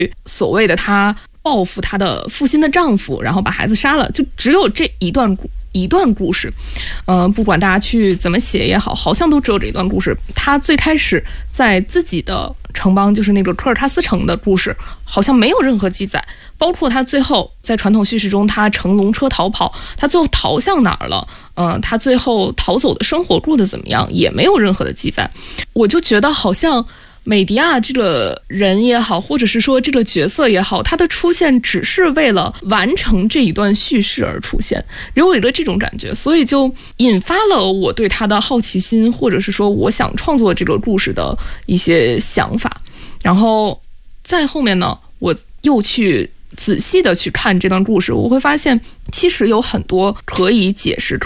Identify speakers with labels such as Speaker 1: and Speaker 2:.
Speaker 1: 所谓的她报复她的负心的丈夫，然后把孩子杀了，就只有这一段故事。不管大家去怎么写也好，好像都只有这一段故事。她最开始在自己的城邦，就是那个科尔塔斯城的故事，好像没有任何记载。包括她最后在传统叙事中，她乘龙车逃跑，她最后逃向哪儿了？她最后逃走的生活过得怎么样，也没有任何的记载。我就觉得好像美狄亚这个人也好，或者是说这个角色也好，他的出现只是为了完成这一段叙事而出现，给我一个这种感觉，所以就引发了我对他的好奇心，或者是说我想创作这个故事的一些想法。然后在后面呢，我又去仔细的去看这段故事，我会发现其实有很多可以解释、